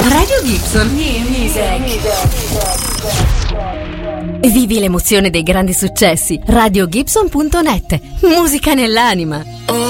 Radio Gibson. New music. Vivi l'emozione dei grandi successi. RadioGibson.net. Musica nell'anima.